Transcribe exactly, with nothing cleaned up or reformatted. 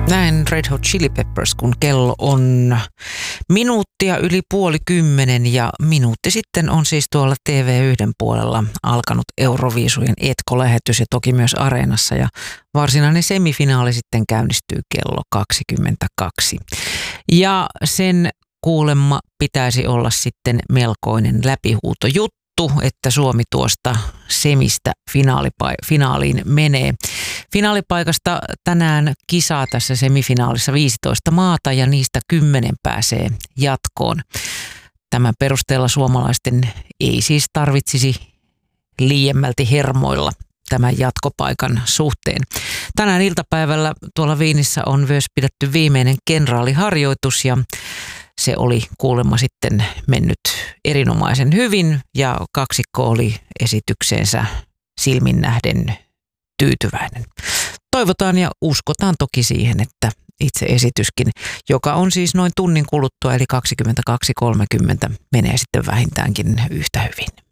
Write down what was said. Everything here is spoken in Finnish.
Näin Red Hot Chili Peppers, kun kello on minuuttia yli puoli kymmenen ja minuutti sitten on siis tuolla T V yksi puolella alkanut Euroviisujen Etko-lähetys ja toki myös Areenassa ja varsinainen semifinaali sitten käynnistyy kello kaksikymmentäkaksi. Ja sen kuulemma pitäisi olla sitten melkoinen läpihuutojuttu, että Suomi tuosta semistä finaalipa- finaaliin menee. Finaalipaikasta tänään kisaa tässä semifinaalissa viisitoista maata ja niistä kymmenen pääsee jatkoon. Tämän perusteella suomalaisten ei siis tarvitsisi liiemmälti hermoilla tämän jatkopaikan suhteen. Tänään iltapäivällä tuolla Viinissä on myös pidetty viimeinen kenraaliharjoitus ja se oli kuulemma sitten mennyt erinomaisen hyvin ja kaksikko oli esitykseensä silmin nähden tyytyväinen. Toivotaan ja uskotaan toki siihen, että itse esityskin, joka on siis noin tunnin kuluttua eli kaksikymmentäkaksi kolmekymmentä, menee sitten vähintäänkin yhtä hyvin.